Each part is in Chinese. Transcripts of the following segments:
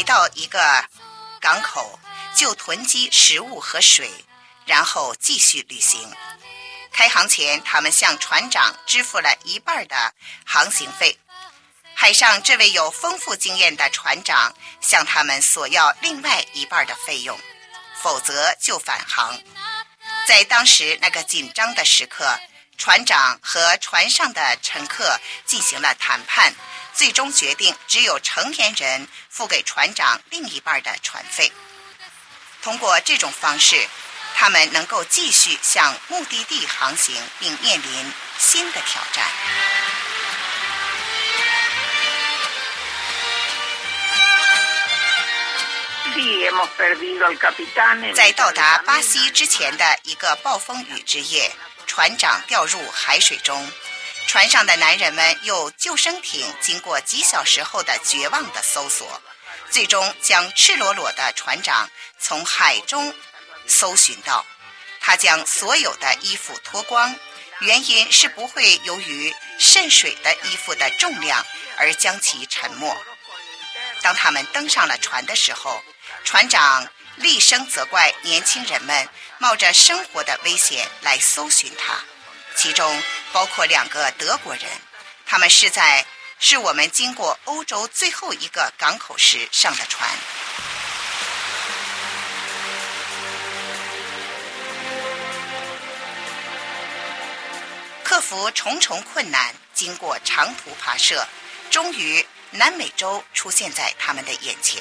到一个港口就囤积食物和水，然后继续旅行。开航前，他们向船长支付了一半的航行费。海上这位有丰富经验的船长向他们索要另外一半的费用，否则就返航。在当时那个紧张的时刻，船长和船上的乘客进行了谈判，最终决定只有成年人付给船长另一半的船费。通过这种方式，他们能够继续向目的地航行，并面临新的挑战。在到达巴西之前的一个暴风雨之夜，船长掉入海水中，船上的男人们用救生艇经过几小时后的绝望的搜索，最终将赤裸裸的船长从海中搜寻到。他将所有的衣服脱光，原因是不会由于渗水的衣服的重量而将其沉没。当他们登上了船的时候，船长厉声责怪年轻人们冒着生活的危险来搜寻他，其中包括2个德国人，他们是我们经过欧洲最后一个港口时上的船。克服重重困难，经过长途跋涉，终于南美洲出现在他们的眼前。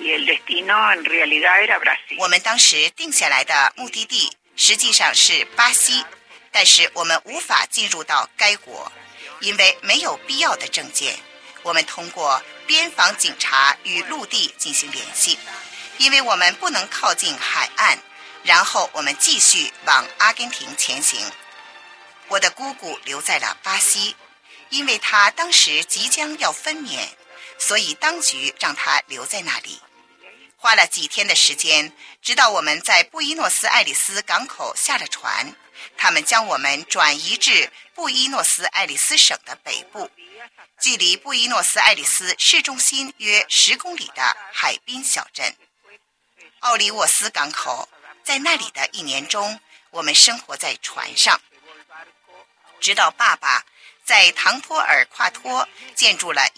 我们当时定下来的目的地实际上是巴西，但是我们无法进入到该国，因为没有必要的证件。我们通过边防警察与陆地进行联系，因为我们不能靠近海岸。然后我们继续往阿根廷前行。我的姑姑留在了巴西，因为她当时即将要分娩，所以当局让她留在那里。花了几天的时间，直到我们在布宜诺斯艾利斯港口下了船，他们将我们转移至布宜诺斯艾利斯省的北部，距离布宜诺斯艾利斯市中心约10公里的海滨小镇奥利沃斯港口。在那里的1年中，我们生活在船上，直到爸爸在唐托尔跨托建筑了